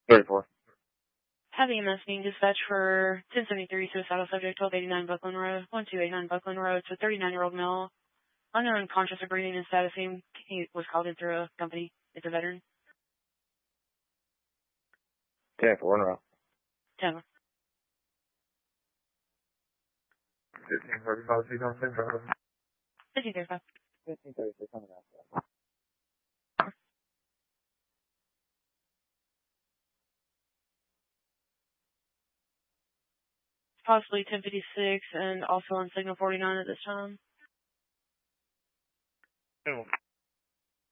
34. Having EMS being dispatched for 1073 suicidal subject 1289 Buckland Road, 1289 Buckland Road. It's a 39-year-old male, unknown, conscious of breathing and status. He was called in through a company. It's a veteran. 10-4 in a row. 10. 1535, 1535. 1536 on the ground. Possibly 1056 and also on signal 49 at this time.